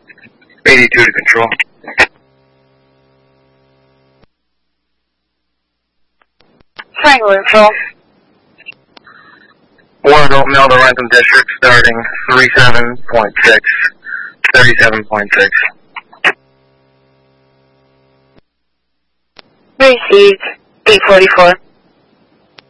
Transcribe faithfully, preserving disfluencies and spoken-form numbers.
eighty-two to control. Triangle info. One adult male to Rantham District starting three seven point six, thirty-seven point six. Received. eight forty-four.